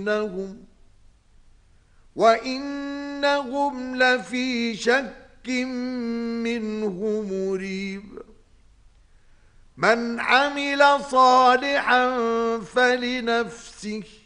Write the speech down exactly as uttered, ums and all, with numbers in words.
إنهم وإنهم لفي شك منه مريب. من عمل صالحا فلنفسه